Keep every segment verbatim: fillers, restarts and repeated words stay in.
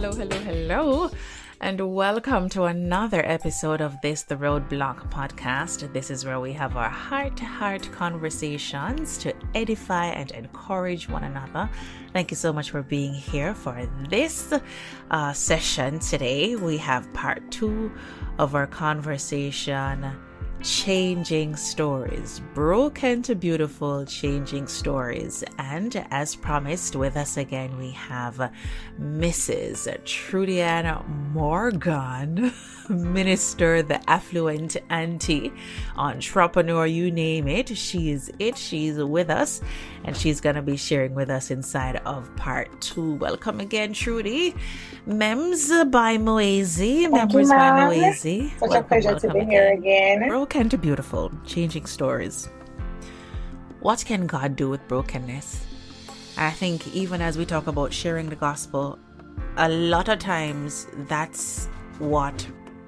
hello, hello, hello, and welcome to another episode of This the Roadblock podcast. This is where we have our heart-to-heart conversations to edify and encourage one another. Thank you so much for being here for this uh, session today. We have part two of our conversation, Changing Stories, Broken to Beautiful, Changing Stories. And as promised, with us again, we have Missus Trudianne Morgan, Minister, the affluent auntie, entrepreneur, you name it. She is it. She's with us, and she's going to be sharing with us inside of part two. Welcome again, Trudy. Mems by Moazy, members by Moazy. Such welcome, a pleasure to be again. here again. Broken to Beautiful, Changing Stories. What can God do with brokenness? I think even as we talk about sharing the gospel, a lot of times that's what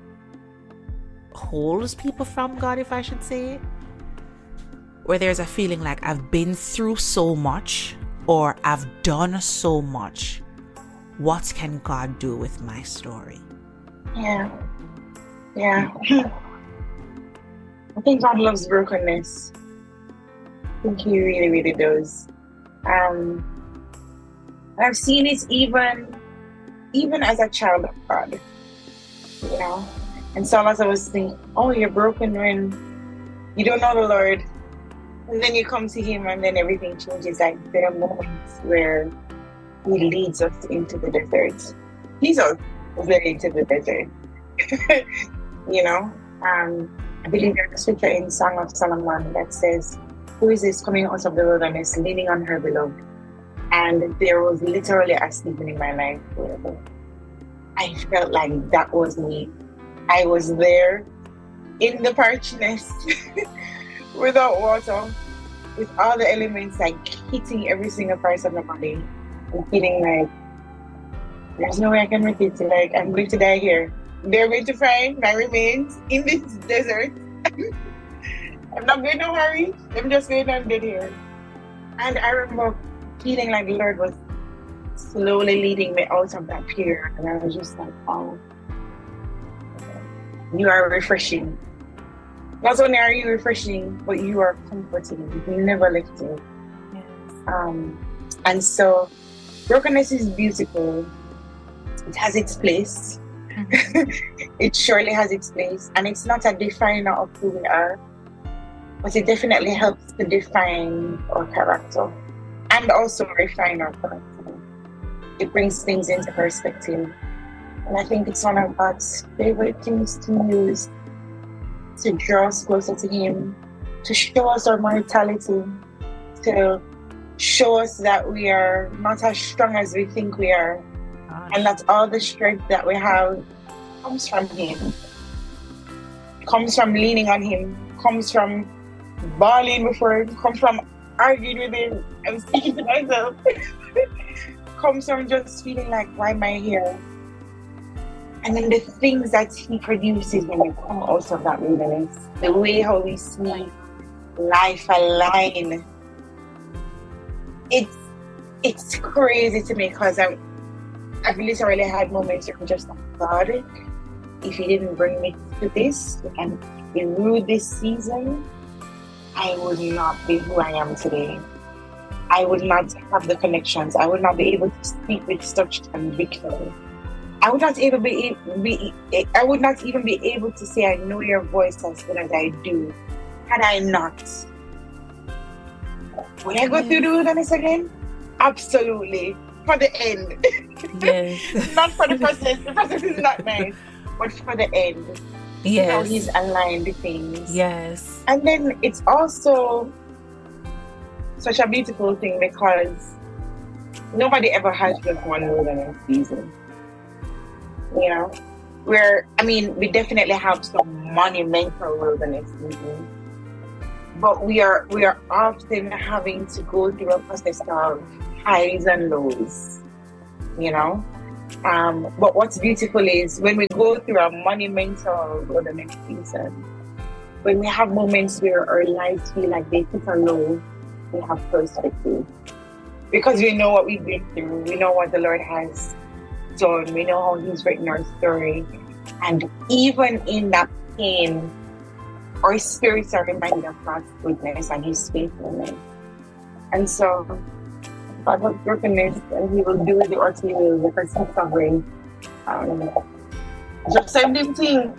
holds people from God, if I should say. Where there's a feeling like I've been through so much or I've done so much. What can God do with my story? Yeah. Yeah. I think God loves brokenness. I think He really, really does. Um, I've seen it even, even as a child of God, you know. And so as I was thinking, oh, you're broken when you don't know the Lord, and then you come to Him, and then everything changes. Like there are moments where He leads us into the desert. He's us led into the desert, you know. Um, I believe there's a scripture in Song of Solomon that says, who is this coming out of the wilderness, leaning on her beloved? And there was literally a season in my life where I felt like that was me. I was there in the parchness without water, with all the elements like hitting every single part of my body, and feeling like there's no way I can make it. Like I'm going to die here. They're going to find my remains in this desert. I'm not going to hurry. I'm just going to dead here. And I remember feeling like the Lord was slowly leading me out of that period. And I was just like, oh, you are refreshing. Not only are you refreshing, but you are comforting. You never left it. Yes. Um, and so brokenness is beautiful. It has its place. It surely has its place, and it's not a definer of who we are, but it definitely helps to define our character and also refine our character. It brings things into perspective, and I think it's one of God's favorite things to use to draw us closer to Him, to show us our mortality, to show us that we are not as strong as we think we are. And that all the strength that we have comes from Him, comes from leaning on Him, comes from bawling before Him, comes from arguing with Him. I'm speaking to myself. Comes from just feeling like, why am I here? And then the things that He produces when you come out of that wilderness, the way how we see life align, it's it's crazy to me because I'm. I've literally had moments where I'm just like, God, if you didn't bring me to this and through this season, I would not be who I am today. I would not have the connections. I would not be able to speak with such conviction. I would not even be, be I would not even be able to say I know your voice as good as I do had I not. Would I go through the wilderness again? Absolutely. For the end. Yes. Not for the process. The process is not nice, but for the end. Yes. How He's aligned things. Yes. And then it's also such a beautiful thing because nobody ever has just one wilderness season. You know? Where, I mean, we definitely have some monumental wilderness seasons. But we are we are often having to go through a process of highs and lows, you know. Um, but what's beautiful is when we go through a monumental wilderness season, when we have moments where our lives feel like they hit a low, we have perspective. Because we know what we've been through, we know what the Lord has done. We know how He's written our story. And even in that pain, our spirits are reminded of God's goodness and His faithfulness. And so, God has brokenness, and He will do the earthly will because He's sovereign. Um, just same thing.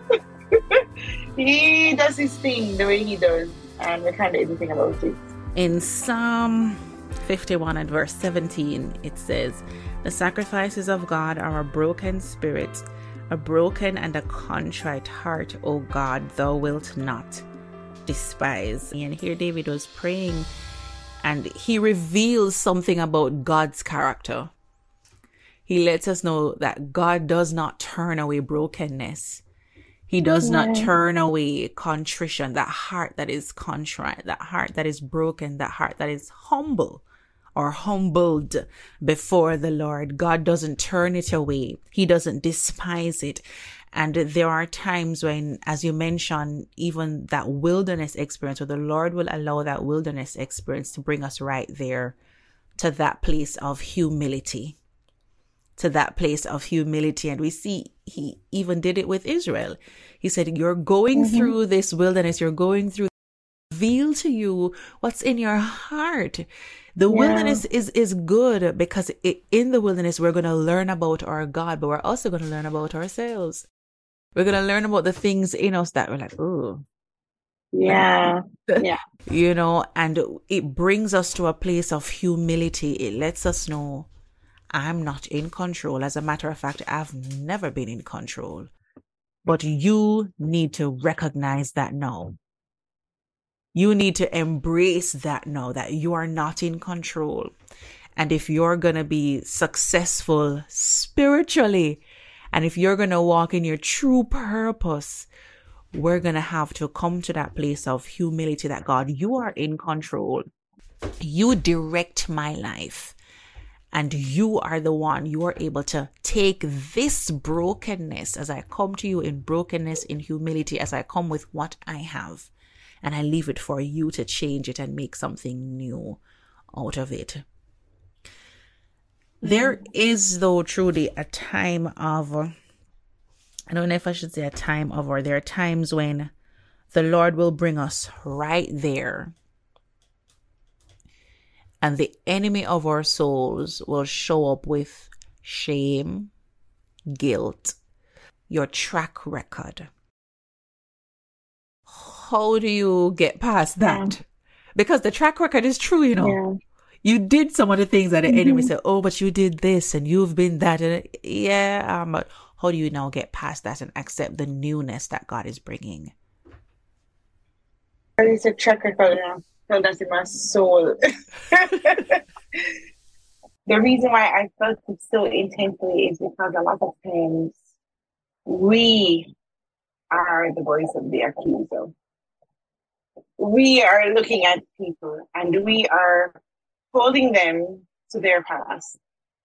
He does His thing the way He does, and we can't do anything about it. In Psalm fifty-one and verse seventeen, it says, "The sacrifices of God are a broken spirit, a broken and a contrite heart, O God, thou wilt not despise." And here David was praying, and he reveals something about God's character. He lets us know that God does not turn away brokenness. He does yeah. not turn away contrition, that heart that is contrite, that heart that is broken, that heart that is humble or humbled before the Lord. God doesn't turn it away. He doesn't despise it. And there are times when, as you mentioned, even that wilderness experience, where the Lord will allow that wilderness experience to bring us right there to that place of humility, to that place of humility. And we see He even did it with Israel. He said, you're going mm-hmm. through this wilderness, you're going through, reveal to you what's in your heart. The yeah. wilderness is, is good because it, in the wilderness, we're going to learn about our God, but we're also going to learn about ourselves. We're going to learn about the things in us that we're like, oh, yeah, yeah, you know, and it brings us to a place of humility. It lets us know I'm not in control. As a matter of fact, I've never been in control, but you need to recognize that now. You need to embrace that now, that you are not in control. And if you're going to be successful spiritually, and if you're going to walk in your true purpose, we're going to have to come to that place of humility that God, you are in control. You direct my life. And you are the one, you are able to take this brokenness as I come to you in brokenness, in humility, as I come with what I have. And I leave it for you to change it and make something new out of it. There is, though, truly a time of, I don't know if I should say a time of, or there are times when the Lord will bring us right there. And the enemy of our souls will show up with shame, guilt, your track record. How do you get past that? Yeah. Because the track record is true, you know. Yeah. You did some of the things that the mm-hmm. enemy said, oh, but you did this and you've been that. And yeah, um, but how do you now get past that and accept the newness that God is bringing? It's a track record now. So that's in my soul. The reason why I felt it so intensely is because a lot of times we are the voice of the accuser. We are looking at people and we are holding them to their past.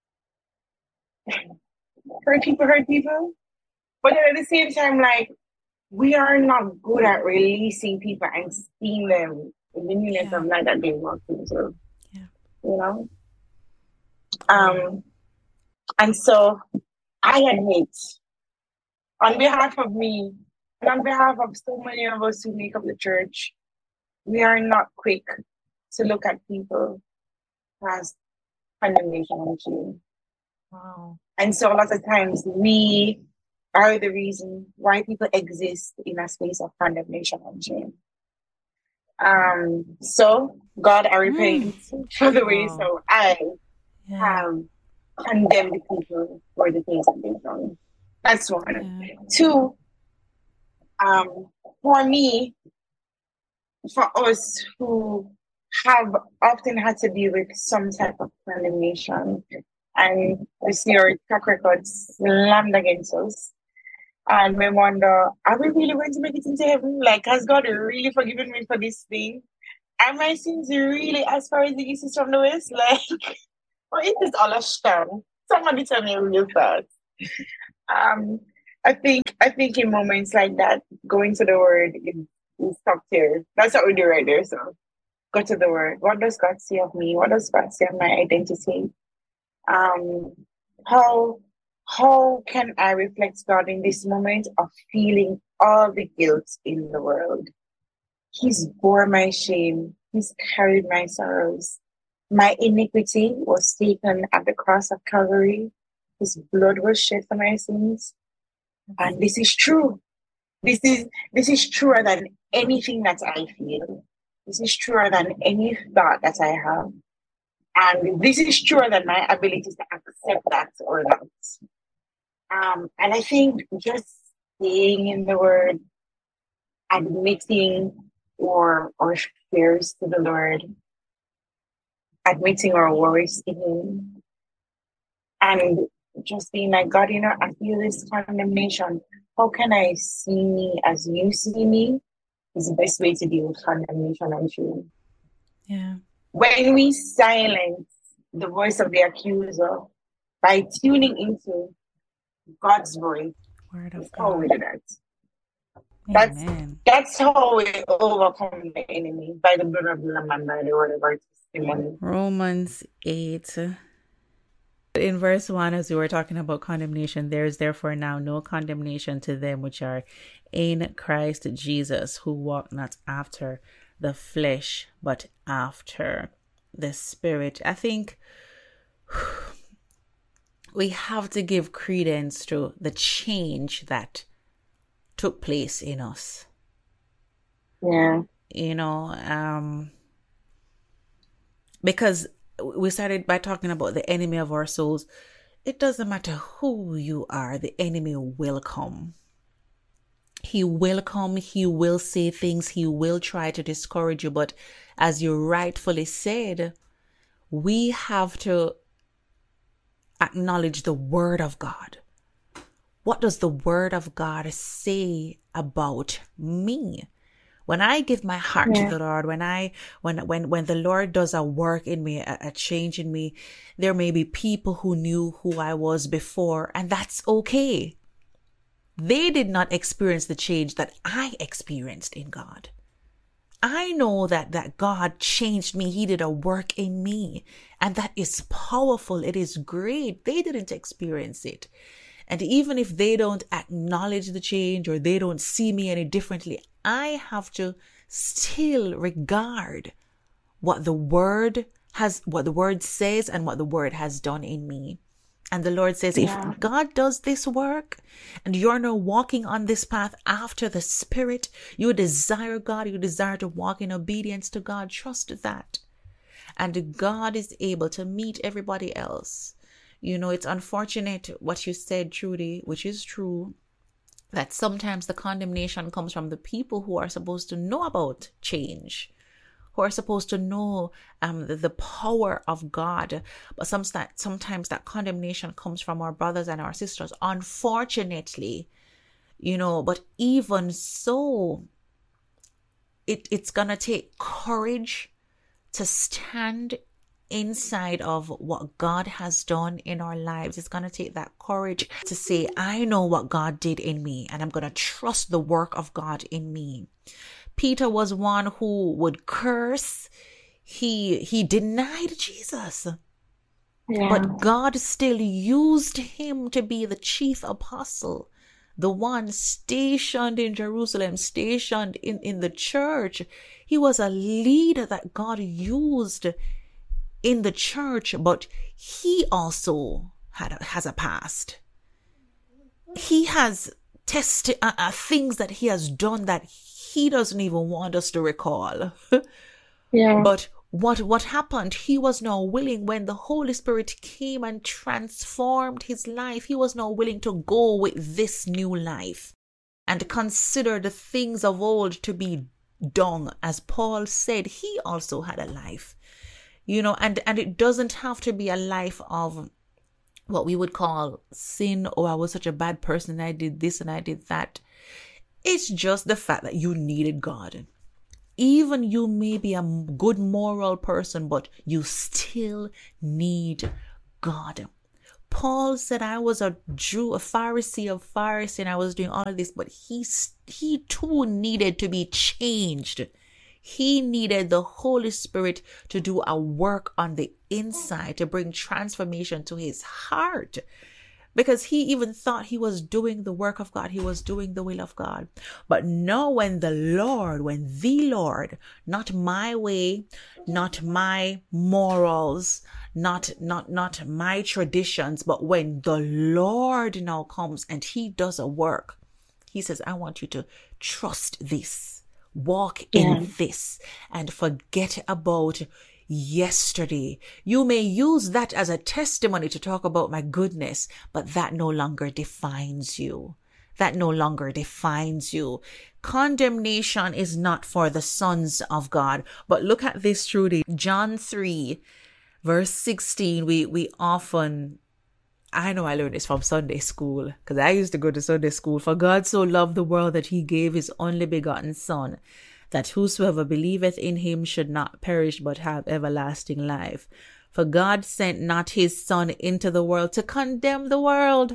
Hurt people, hurt people. But at the same time, like, we are not good at releasing people and seeing them in the newness yeah. of life that they walk into. Yeah. You know? Um, and so I admit, on behalf of me, and on behalf of so many of us who make up the church, we are not quick to look at people as condemnation and shame. Wow. And so a lot of times we are the reason why people exist in a space of condemnation and shame. Um, so God, I repent mm. for the way wow. so I yeah. have condemned the people for the things that they've done. That's one. Yeah. Two, um, for me, for us who have often had to deal with some type of condemnation, and we see our track record slammed against us, and we wonder, are we really going to make it into heaven? Like, has God really forgiven me for this thing? Are my sins really as far as the east is from the west? Like, or is this all a sham? Somebody tell me real fast. Um, I think I think in moments like that, going to the Word is, is top tier. That's what we do right there. So, go to the Word. What does God say of me? What does God say of my identity? Um, how How can I reflect God in this moment of feeling all the guilt in the world? He's bore my shame. He's carried my sorrows. My iniquity was taken at the cross of Calvary. His blood was shed for my sins. And this is true. This is this is truer than anything that I feel. This is truer than any thought that I have. And this is truer than my ability to accept that or not. Um, and I think just staying in the word, admitting or our fears to the Lord, admitting our worries to Him, and just being like, God, you know, I feel this condemnation. How can I see me as you see me? Is the best way to deal with condemnation and shame. Yeah. When we silence the voice of the accuser by tuning into God's voice, Word of how we God. do that. That's Amen. that's how we overcome the enemy, by the blood of the Lamb and by the word of our testimony. Romans eight. In verse one, as we were talking about condemnation, there is therefore now no condemnation to them which are in Christ Jesus, who walk not after the flesh, but after the Spirit. I think we have to give credence to the change that took place in us. Yeah. You know, um, because we started by talking about the enemy of our souls. It doesn't matter who you are, the enemy will come. He will come, he will say things, he will try to discourage you. But as you rightfully said, we have to acknowledge the word of God. What does the word of God say about me? When I give my heart Yeah. to the Lord, when I, when, when, when the Lord does a work in me, a, a change in me, there may be people who knew who I was before, and that's okay. They did not experience the change that I experienced in God. I know that, that God changed me. He did a work in me, and that is powerful. It is great. They didn't experience it. And even if they don't acknowledge the change or they don't see me any differently, I have to still regard what the word has, what the word says and what the word has done in me. And the Lord says, Yeah. if God does this work and you're now walking on this path after the Spirit, you desire God, you desire to walk in obedience to God, trust that. And God is able to meet everybody else. You know, it's unfortunate what you said, Trudy, which is true, that sometimes the condemnation comes from the people who are supposed to know about change, who are supposed to know um, the, the power of God. But some, sometimes that condemnation comes from our brothers and our sisters, unfortunately, you know, but even so, it, it's going to take courage to stand inside of what God has done in our lives. It's going to take that courage to say, I know what God did in me, and I'm going to trust the work of God in me. Peter was one who would curse. He, he denied Jesus. Yeah. But God still used him to be the chief apostle, the one stationed in Jerusalem, stationed in, in the church. He was a leader that God used in the church, but he also had a, has a past. He has tested uh, uh, things that he has done that he doesn't even want us to recall. Yeah. But what what happened? He was now willing, when the Holy Spirit came and transformed his life, he was now willing to go with this new life and consider the things of old to be dung. As Paul said, he also had a life. You know, and, and it doesn't have to be a life of what we would call sin. Oh, I was such a bad person and I did this and I did that. It's just the fact that you needed God. Even you may be a good moral person, but you still need God. Paul said, I was a Jew, a Pharisee of Pharisees, and I was doing all of this, but he, he too needed to be changed. He needed the Holy Spirit to do a work on the inside, to bring transformation to his heart. because he even thought he was doing the work of God. He was doing the will of God. But no, when the Lord, when the Lord, not my way, not my morals, not, not, not my traditions, but when the Lord now comes and he does a work, he says, I want you to trust this, walk Yeah. in this, and forget about yesterday. You may use that as a testimony to talk about my goodness, but that no longer defines you. That no longer defines you. Condemnation is not for the sons of God. But look at this, Trudy. John three, verse sixteen, we, we often, I know I learned this from Sunday school, because I used to go to Sunday school. For God so loved the world that he gave his only begotten Son, that whosoever believeth in him should not perish but have everlasting life. For God sent not his Son into the world to condemn the world.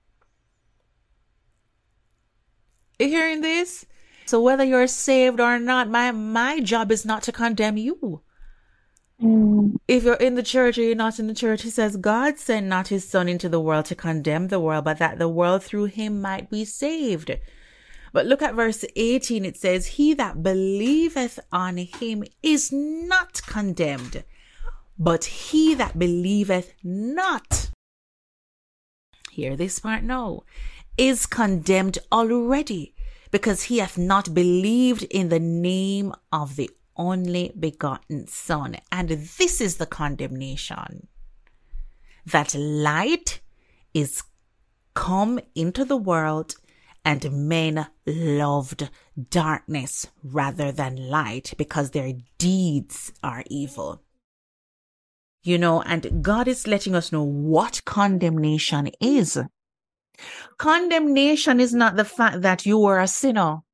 You hearing this? So whether you're saved or not, my, my job is not to condemn you. Mm. If you're in the church or you're not in the church, he says, God sent not his Son into the world to condemn the world, but that the world through him might be saved. But look at verse eighteen. It says, he that believeth on him is not condemned, but he that believeth not, hear this part now, is condemned already, because he hath not believed in the name of the only begotten Son. And this is the condemnation, that light is come into the world, and men loved darkness rather than light, because their deeds are evil. You know, and God is letting us know what condemnation is. Condemnation is not the fact that you were a sinner.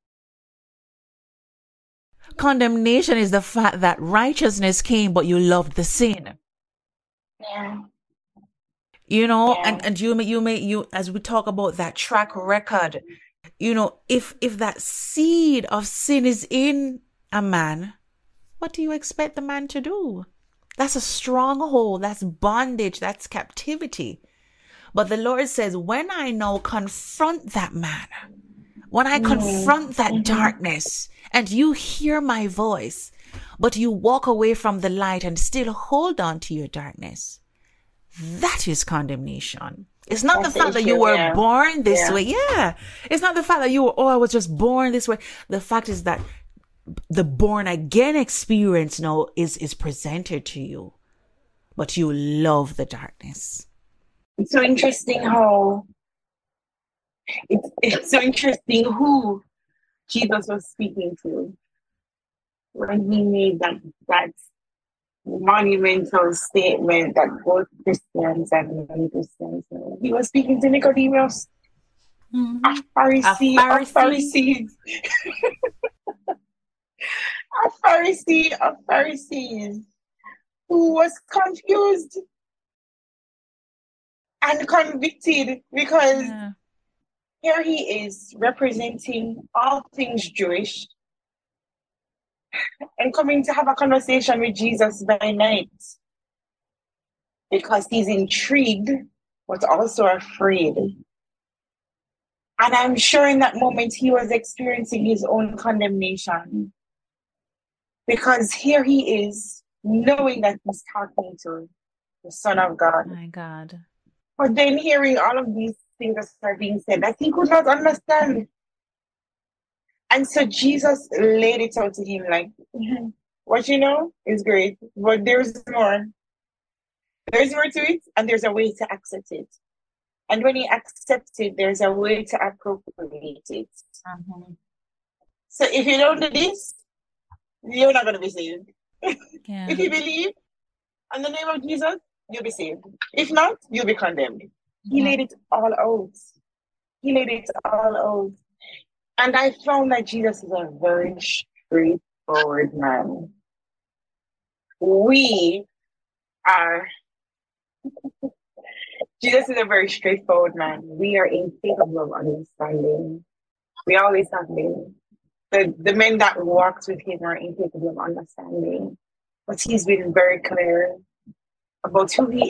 Condemnation is the fact that righteousness came, but you loved the sin. Yeah. You know, Yeah. and, and you may, you may, you, as we talk about that track record, you know, if, if that seed of sin is in a man, what do you expect the man to do? That's a stronghold. That's bondage. That's captivity. But the Lord says, when I now confront that man, when I confront that Mhm. darkness, and you hear my voice, but you walk away from the light and still hold on to your darkness, that is condemnation. It's not That's the the fact that you issue, were yeah. born this Yeah. way. Yeah. It's not the fact that you were, oh, I was just born this way. The fact is that the born again experience now is, is presented to you, but you love the darkness. It's so interesting how it's, it's so interesting who Jesus was speaking to when he made that that monumental statement that both Christians and non-Christians know. He was speaking to Nicodemus, Mhm. a Pharisee A of Pharisee. Pharisees, a Pharisee of Pharisees, who was confused and convicted because Yeah. here he is representing all things Jewish and coming to have a conversation with Jesus by night because he's intrigued but also afraid. And I'm sure in that moment he was experiencing his own condemnation because here he is knowing that he's talking to the Son of God. My God. But then hearing all of these things that are being said that he could not understand. And so Jesus laid it out to him like, "Mhm, what you know is great, but there's more. There's more to it, and there's a way to accept it. And when you accept it, there's a way to appropriate it. Mhm. So if you don't do this, you're not going to be saved. Yeah. If you believe in the name of Jesus, you'll be saved. If not, you'll be condemned. He Yeah. laid it all out. He laid it all out. And I found that Jesus is a very straightforward man. We are, Jesus is a very straightforward man. We are incapable of understanding. We always have been. The, the men that walked with him are incapable of understanding. But he's been very clear about who he